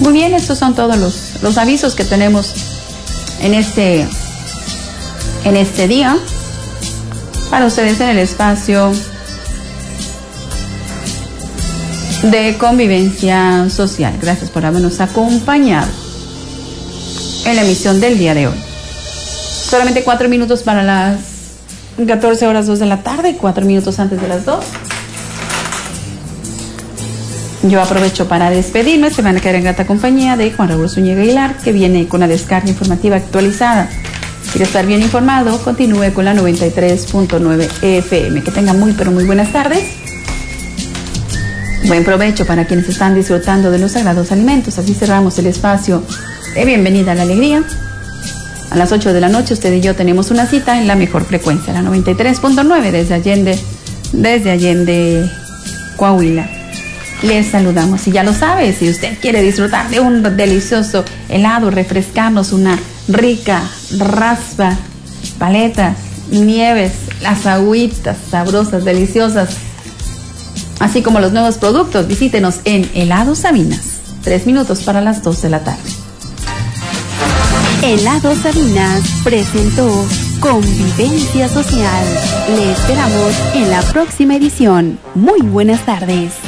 Muy bien, estos son todos los avisos que tenemos en este día para ustedes en el espacio de convivencia social. Gracias por habernos acompañado en la emisión del día de hoy. Solamente 4 minutos para las 14:02 de la tarde, 4 minutos antes de las 2. Yo aprovecho para despedirme. Se van a quedar en grata compañía de Juan Raúl Zúñiga Aguilar, que viene con la descarga informativa actualizada. Quiere estar bien informado, continúe con la 93.9 FM. Que tengan muy, pero muy buenas tardes. Buen provecho para quienes están disfrutando de los sagrados alimentos. Así cerramos el espacio de Bienvenida a la Alegría. A las 8 de la noche usted y yo tenemos una cita en la mejor frecuencia, la 93.9 desde Allende, Coahuila. Les saludamos y ya lo sabe, si usted quiere disfrutar de un delicioso helado, refrescarnos una rica raspa, paletas, nieves, las agüitas sabrosas, deliciosas, así como los nuevos productos, visítenos en Helados Sabinas. 3 minutos para las 2 de la tarde. Helados Sabinas presentó Convivencia Social. Le esperamos en la próxima edición. Muy buenas tardes.